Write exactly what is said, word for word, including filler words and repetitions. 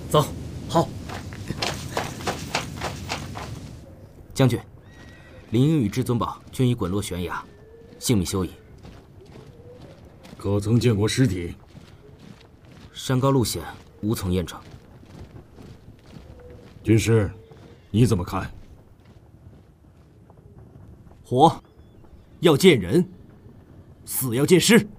走。好。 将军，林英与至尊宝均已滚落悬崖，性命休矣。 可曾见过尸体？ 山高路险，无从验证。 军师，你怎么看？ 活要见人，死要见尸。